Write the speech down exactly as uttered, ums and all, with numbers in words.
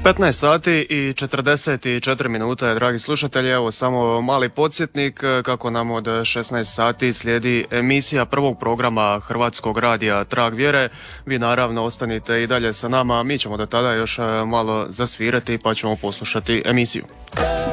petnaest sati i četrdeset četiri minute, dragi slušatelji, evo samo mali podsjetnik kako nam od šesnaest sati slijedi emisija prvog programa Hrvatskog radija Trag vjere. Vi naravno ostanite i dalje sa nama, mi ćemo do tada još malo zasvirati pa ćemo poslušati emisiju.